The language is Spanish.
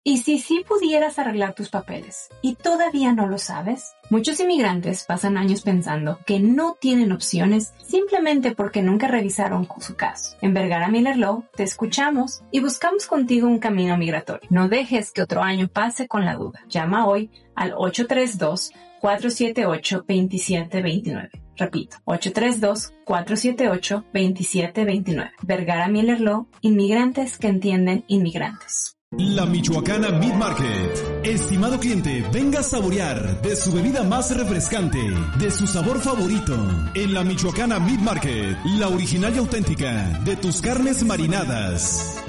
¿Y si sí pudieras arreglar tus papeles y todavía no lo sabes? Muchos inmigrantes pasan años pensando que no tienen opciones simplemente porque nunca revisaron su caso. En Vergara Miller Law te escuchamos y buscamos contigo un camino migratorio. No dejes que otro año pase con la duda. Llama hoy al 832-478-2729. Repito, 832-478-2729. Vergara Miller Law, inmigrantes que entienden inmigrantes. La Michoacana Meat Market. Estimado cliente, venga a saborear de su bebida más refrescante, de su sabor favorito. En la Michoacana Meat Market, la original y auténtica de tus carnes marinadas.